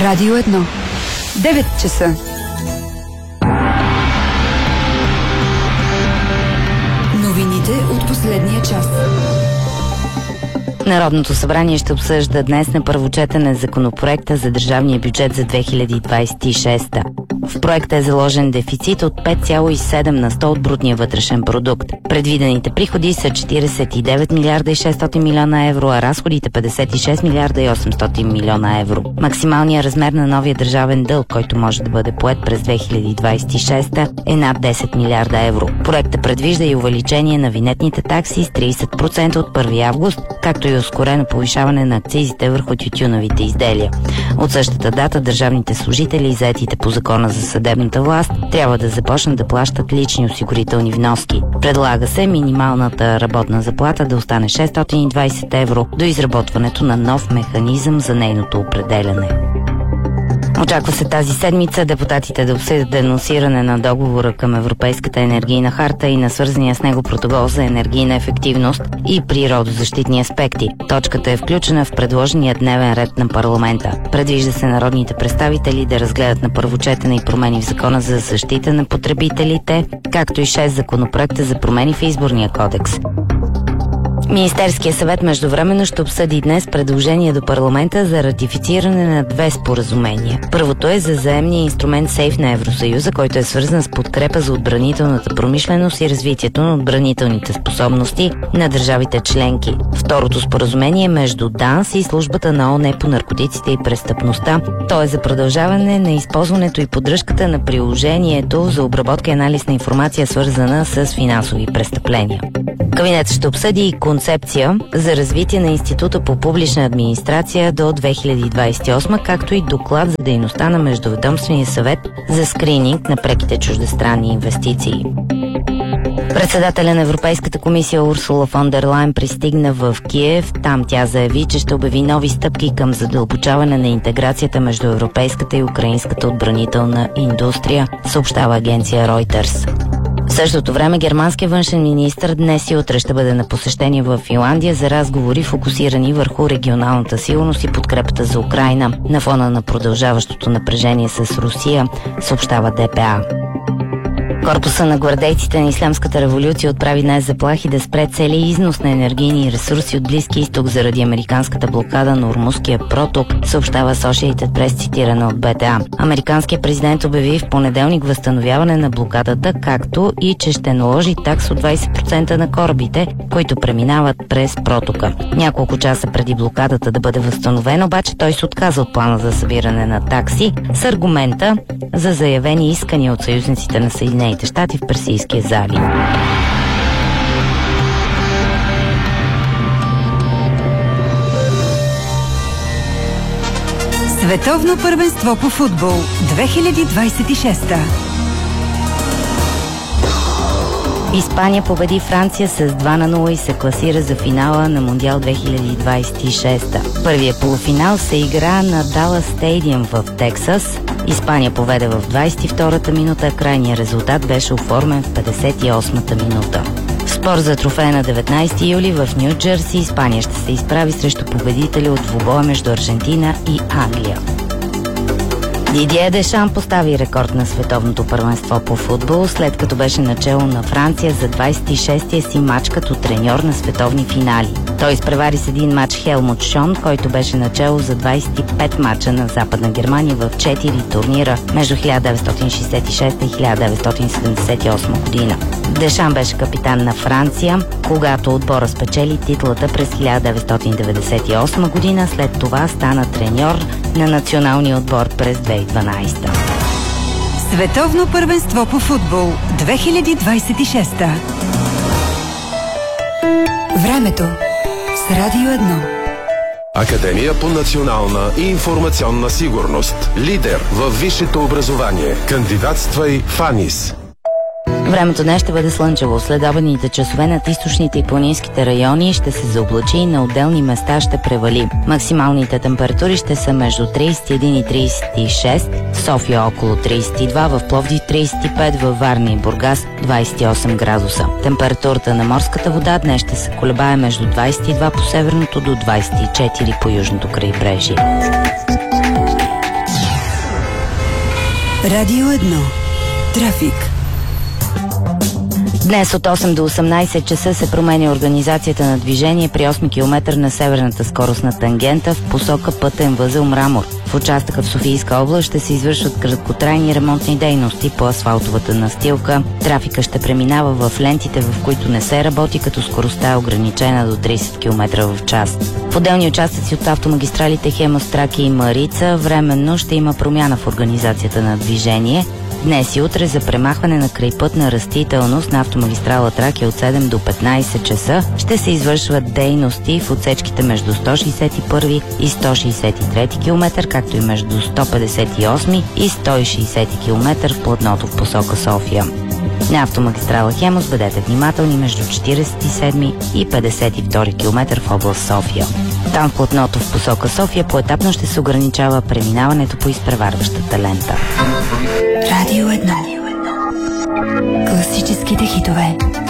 Радио 1. 9 часа. Новините от последния час. Народното събрание ще обсъжда днес на първо четене законопроекта за държавния бюджет за 2026. В проекта е заложен дефицит от 5,7 на 100 от брутния вътрешен продукт. Предвидените приходи са 49 милиарда и 600 милиона евро, а разходите 56 милиарда и 800 милиона евро. Максималният размер на новия държавен дълг, който може да бъде поет през 2026, е над 10 милиарда евро. Проектът предвижда и увеличение на винетните такси с 30% от 1 август, както и ускорено повишаване на акцизите върху тютюновите изделия. От същата дата държавните служители и заетите по закона за съдебната власт трябва да започнат да плащат лични осигурителни вноски. Предлага се минималната работна заплата да остане 620 евро до изработването на нов механизъм за нейното определяне. Очаква се тази седмица депутатите да обсъдят денонсиране на договора към Европейската енергийна харта и на свързания с него протокол за енергийна ефективност и природозащитни аспекти. Точката е включена в предложения дневен ред на парламента. Предвижда се народните представители да разгледат на първо четене и промени в Закона за защита на потребителите, както и 6 законопроекта за промени в Изборния кодекс. Министерския съвет междувременно ще обсъди днес предложение до парламента за ратифициране на 2 споразумения. Първото е за заемния инструмент СЕЙФ на Евросъюза, който е свързан с подкрепа за отбранителната промишленост и развитието на отбранителните способности на държавите членки. Второто споразумение е между ДАНС и службата на ООН по наркотиците и престъпността. То е за продължаване на използването и поддръжката на приложението за обработка и анализ на информация, свързана с финансови престъпления. Кабинетът ще обсъди и концепция за развитие на Института по публична администрация до 2028, както и доклад за дейността на Междуведомствения съвет за скрининг на преките чуждестранни инвестиции. Председателя на Европейската комисия Урсула фон дер Лайен пристигна в Киев. Там тя заяви, че ще обяви нови стъпки към задълбочаване на интеграцията между европейската и украинската отбранителна индустрия, съобщава агенция Reuters. В същото време германският външен министър днес и утре ще бъде на посещение в Финландия за разговори, фокусирани върху регионалната сигурност и подкрепата за Украйна на фона на продължаващото напрежение с Русия, съобщава ДПА. Корпуса на гвардейците на Ислямската революция отправи днес заплахи да спре целия износ на енергийни ресурси от Близки изток заради американската блокада на Ормузския проток, съобщава Associated Press, цитирана от БТА. Американският президент обяви в понеделник възстановяване на блокадата, както и че ще наложи такс от 20% на корабите, които преминават през протока. Няколко часа преди блокадата да бъде възстановена, обаче той се отказа от плана за събиране на такси с аргумента за заявени искания от съюзниците на Съединените щати в Персийския залив. Световно първенство по футбол 2026. Испания победи Франция с 2-0 и се класира за финала на Мондиал 2026. Първият полуфинал се игра на Далас Стадиум в Тексас. Испания поведе в 22-та минута, крайният резултат беше оформен в 58-та минута. В спор за трофея на 19 юли в Ню Джерси Испания ще се изправи срещу победителя от двубоя между Аржентина и Англия. Дидие Дешан постави рекорд на световното първенство по футбол, след като беше начело на Франция за 26-тия си мач като треньор на световни финали. Той изпревари с един мач Хелмут Шон, който беше начело за 25 мача на Западна Германия в 4 турнира между 1966 и 1978 година. Дешан беше капитан на Франция, когато отбора спечели титлата през 1998 година, след това стана треньор на националния отбор през 2012. Световно първенство по футбол 2026. Времето с Радио 1. Академия по национална и информационна сигурност. Лидер във висшето образование. Кандидатствай в АНИС. Времето днес ще бъде слънчево. Следобедните часове над източните и планинските райони ще се заоблачи и на отделни места ще превали. Максималните температури ще са между 31 и 36, в София около 32, в Пловдив 35, във Варна и Бургас 28 градуса. Температурата на морската вода днес ще се колебае между 22 по северното до 24 по южното крайбрежие. Радио 1. Трафик. Днес от 8 до 18 часа се променя организацията на движение при 8 км на северната скоростна тангента в посока пътен възел Мрамор. В участъка в Софийска област ще се извършват краткотрайни ремонтни дейности по асфалтовата настилка. Трафика ще преминава в лентите, в които не се работи, като скоростта е ограничена до 30 км в час. В отделни участъци от автомагистралите Хемус, Тракия и Марица временно ще има промяна в организацията на движение. Днес и утре за премахване на крайпътна растителност на автомагистрала Тракия от 7 до 15 часа ще се извършват дейности в отсечките между 161 и 163 км, както и между 158 и 160 км в платното в посока София. На автомагистрала Хемус бъдете внимателни между 47 и 52 км в област София. Там в платното в посока София поетапно ще се ограничава преминаването по изпреварващата лента. Радио 1. Класическите хитове.